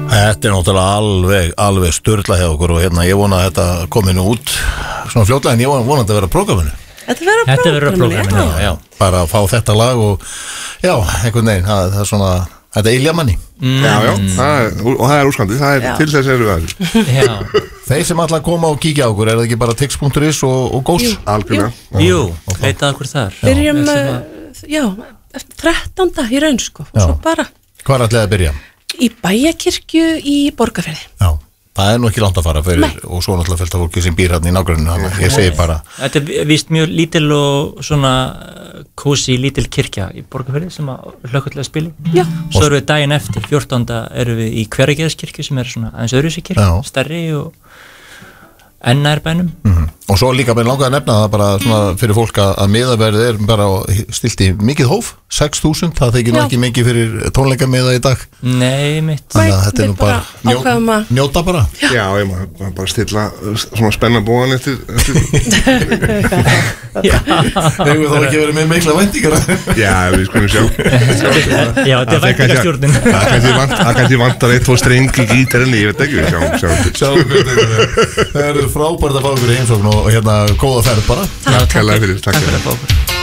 Þetta náttúrulega alveg sturla hjá okkur og hérna ég vona að þetta komi nú út svona fljótlega en ég vona að þetta vera prógraminu. Þetta verður prógraminu, já. Bara að fá þetta lag og já, einhvern veginn, það er svona þetta ilja manni. Já, og það er úrskandi, það er til þess eru það. Já. Þeir sem alltaf koma og kíkja á okkur, það ekki bara tix.is og gós? Algjörlega. Jú, leita okkur þar. Byrjum, eftir 13. í raun, sko, og svo bara. Hvar ætlaði að byrja? Í Bæjakirkju í Borgarfirði. Já, það er nú ekki langt að fara fyrir og svo náttúrulega fullt af fólki sem býr hérna í nágruninu, þannig ég segi bara. Þetta er víst mjög lítil og svona kósi lítil kirkja í Borgarfirði sem að hlökkulega spili. Já. Svo erum við daginn eftir, 14. erum við í Hveragerðskirkju sem er svona aðeins öðruvísi kirkja, stærri og enn nær bænum. Og svo líka með langaði að nefna það bara svona fyrir fólk að miðaverðið er bara stilt í mikið hóf, 6.000, það þykir ekki mikið fyrir tónleikamiða í dag. Nei, mitt. Þannig að þetta er nú bara njóta bara. Já, ég maður bara stilla svona spennan búan eftir. Þegar þú ekki verið með mikla væntingar. Já, við skulum sjá. Já, þetta er væntingastjórnin. Það kannski vantar 1-2 streng í gítarinni, ég veit ekki, sjáum það eru frábært að fá ykkur í heimsókn og hérna góða ferð bara. Takk fyrir.